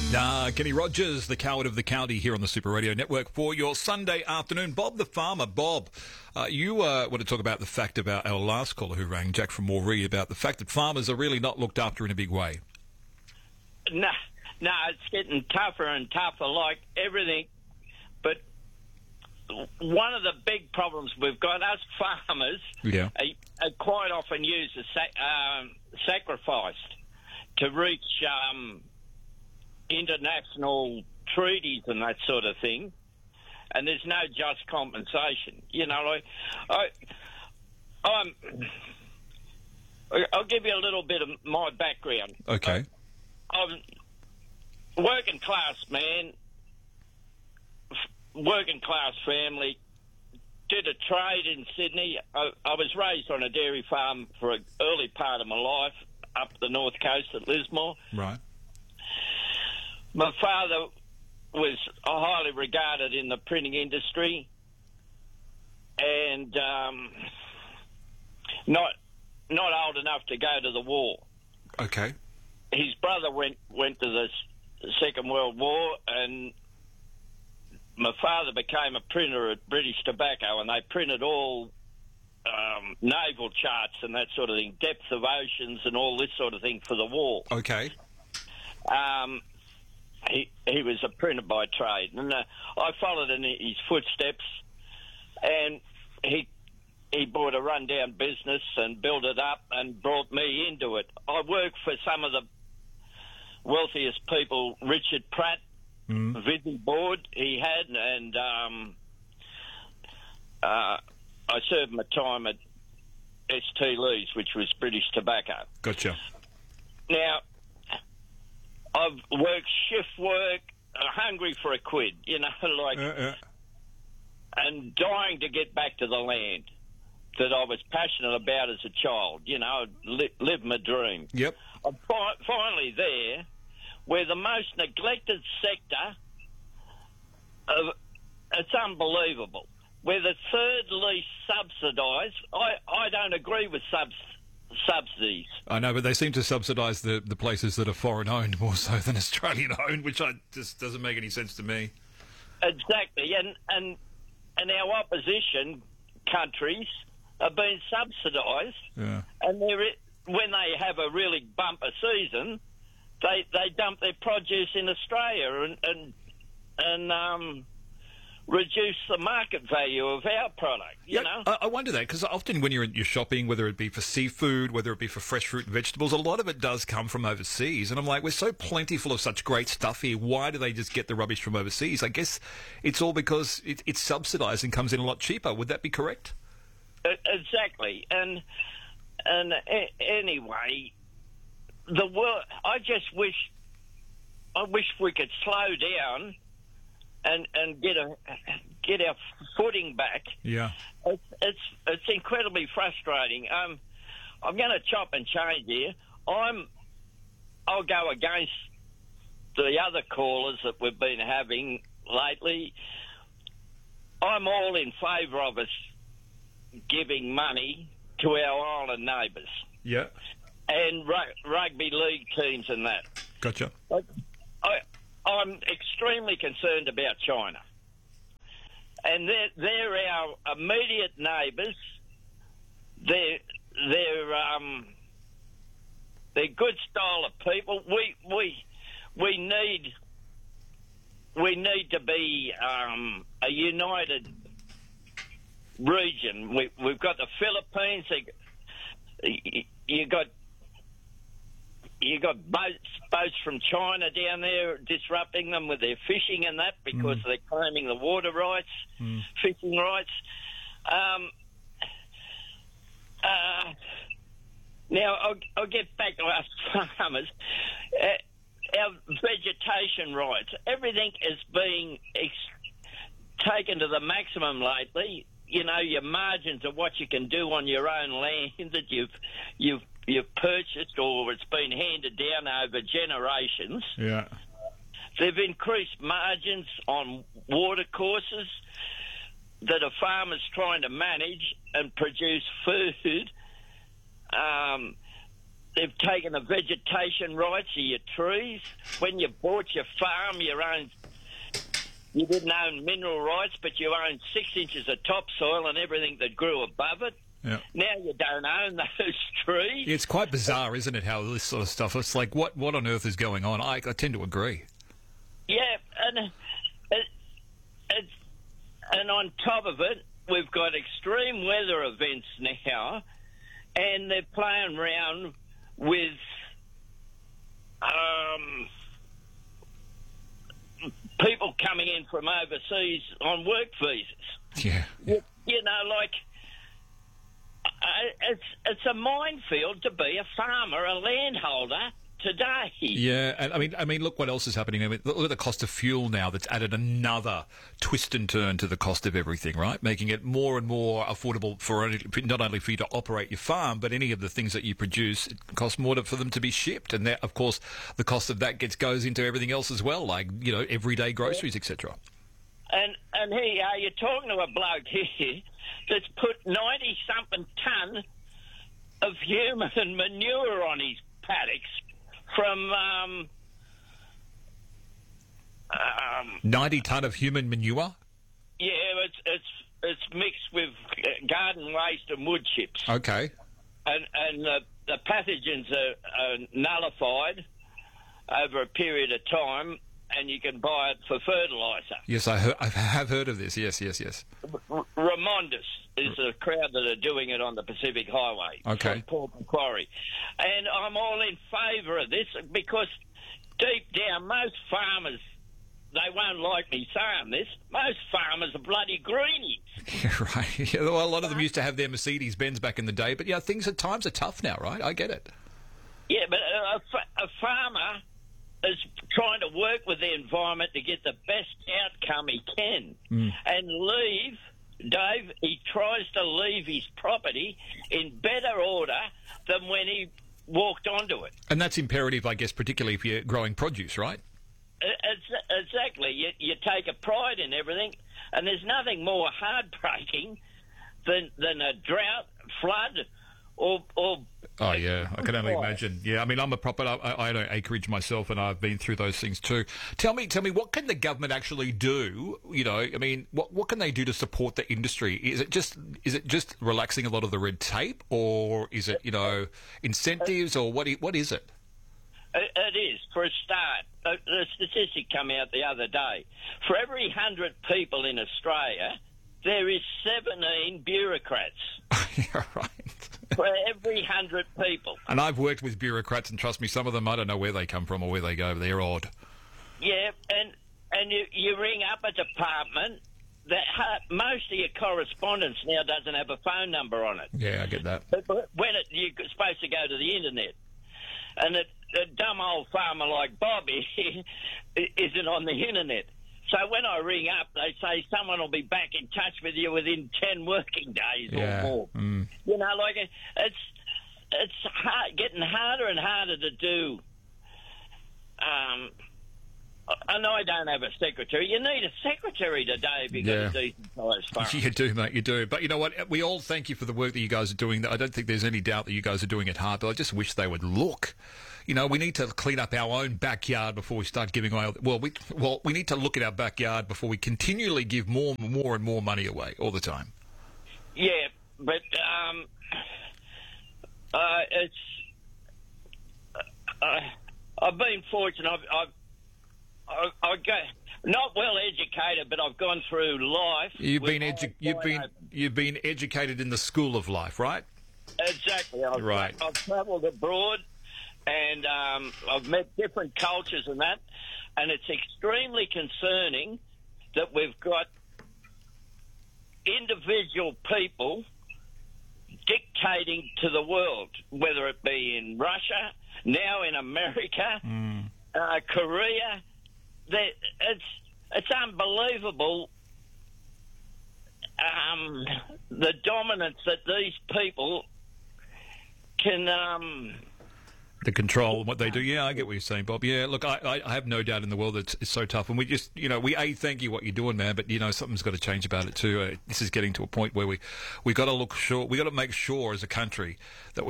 Kenny Rogers, the coward of the county, here on the Super Radio Network for your Sunday afternoon. Bob the farmer. Bob, you want to talk about the fact about our last caller who rang, Jack from Moree, about the fact that farmers are really not looked after in a big way. No, it's getting tougher and tougher, like everything. But one of the big problems we've got, us farmers, are quite often used as sacrificed to reach international treaties and that sort of thing, and there's no just compensation. You know, like I'll give you a little bit of my background. Okay. I'm working class man, working class family, did a trade in Sydney. I was raised on a dairy farm for an early part of my life up the north coast at Lismore. Right. My father was highly regarded in the printing industry, and not old enough to go to the war. Okay. His brother went to the Second World War, and my father became a printer at British Tobacco, and they printed all naval charts and that sort of thing, depth of oceans and all this sort of thing for the war. Okay. He was a printer by trade, and I followed in his footsteps, and he bought a rundown business and built it up and brought me into it. I worked for some of the wealthiest people, Richard Pratt, Vision Board he had, and I served my time at ST Lee's, which was British Tobacco. Gotcha. Now, I've worked shift work, hungry for a quid, you know, like, and dying to get back to the land that I was passionate about as a child, you know, live my dream. Yep. I'm finally there, where the most neglected sector it's unbelievable. We're the third least subsidised. I don't agree with subsidies. I know, but they seem to subsidise the places that are foreign-owned more so than Australian-owned, which just doesn't make any sense to me. Exactly, and our opposition countries are being subsidised, and when they have a really bumper season, they dump their produce in Australia and reduce the market value of our product, you know? I wonder that, because often when you're shopping, whether it be for seafood, whether it be for fresh fruit and vegetables, a lot of it does come from overseas. And I'm like, we're so plentiful of such great stuff here. Why do they just get the rubbish from overseas? I guess it's all because it's subsidised and comes in a lot cheaper. Would that be correct? Exactly. And anyway, the world, I wish we could slow down and get our footing back. Yeah, it's incredibly frustrating. I'm going to chop and change here. I'll go against the other callers that we've been having lately. I'm all in favour of us giving money to our island neighbours. Yeah, and rugby league teams and that. Gotcha. I'm extremely concerned about China, and they're our immediate neighbours. They're good style of people. We need to be a united region. We've got the Philippines. You got boats from China down there disrupting them with their fishing and that because they're claiming the water rights, fishing rights. Now, I'll get back to us farmers. Our vegetation rights, everything is being taken to the maximum lately. You know, your margins of what you can do on your own land that you've purchased or it's been handed down over generations. Yeah. They've increased margins on water courses that are farmers trying to manage and produce food. they've taken the vegetation rights of your trees. When you bought your farm, you didn't own mineral rights, but you owned 6 inches of topsoil and everything that grew above it. Yeah. Now you don't own those trees. It's quite bizarre, isn't it, how this sort of stuff, it's like, what on earth is going on? I tend to agree. Yeah, and on top of it, we've got extreme weather events now, and they're playing around with people coming in from overseas on work visas. Yeah. You know, like, it's a minefield to be a farmer, a landholder today. Yeah, and I mean, look what else is happening. I mean, look at the cost of fuel now. That's added another twist and turn to the cost of everything, right? Making it more and more affordable not only for you to operate your farm, but any of the things that you produce. It costs more for them to be shipped, and that, of course, the cost of that goes into everything else as well, like everyday groceries, etc. And here you are, you're talking to a bloke here that's put 90-something tonne of human manure on his paddocks from 90 tonne of human manure? Yeah, it's mixed with garden waste and wood chips. Okay. And the pathogens are nullified over a period of time, and you can buy it for fertiliser. Yes, I have heard of this. Yes. Remondis is the crowd that are doing it on the Pacific Highway. Okay. From Port Macquarie. And I'm all in favour of this because deep down, most farmers, they won't like me saying this, most farmers are bloody greenies. Yeah, right. Yeah, well, a lot of them used to have their Mercedes-Benz back in the day, but yeah, times are tough now, right? I get it. Yeah, but a farmer is trying to work with the environment to get the best outcome he can. And Dave, he tries to leave his property in better order than when he walked onto it. And that's imperative, I guess, particularly if you're growing produce, right? Exactly. You take a pride in everything, and there's nothing more heartbreaking than a drought, flood, or oh yeah, I can only imagine. Yeah, I mean, I'm a proper. I own acreage myself, and I've been through those things too. Tell me, what can the government actually do? I mean, what can they do to support the industry? Is it just relaxing a lot of the red tape, or is it incentives, or what is it? It is, for a start. The statistic came out the other day. For every 100 people in Australia, there is 17 bureaucrats. Yeah, right. For every 100 people. And I've worked with bureaucrats, and trust me, some of them, I don't know where they come from or where they go, but they're odd. Yeah, and you ring up a department that most of your correspondence now doesn't have a phone number on it. Yeah, I get that. But when you're supposed to go to the internet, and a dumb old farmer like Bob isn't on the internet. So when I ring up, they say someone will be back in touch with you within 10 working days or more. It's getting harder and harder to do. And I don't have a secretary. You need a secretary today if you've got a decent-sized farm. You do, mate, you do. But you know what? We all thank you for the work that you guys are doing. I don't think there's any doubt that you guys are doing it hard, but I just wish they would look. We need to clean up our own backyard before we start giving away. We need to look at our backyard before we continually give more and more money away all the time. Yeah, but I've been fortunate. I got not well educated, but I've gone through life. You've been educated in the school of life, right? Exactly. Right. I've travelled abroad. And I've met different cultures and that, and it's extremely concerning that we've got individual people dictating to the world, whether it be in Russia, now in America, Korea. It's unbelievable the dominance that these people can... The control and what they do. Yeah, I get what you're saying, Bob. Yeah, look, I have no doubt in the world that it's so tough. And we just, we thank you what you're doing, man, but, something's got to change about it too. This is getting to a point where we got to look sure, we got to make sure as a country that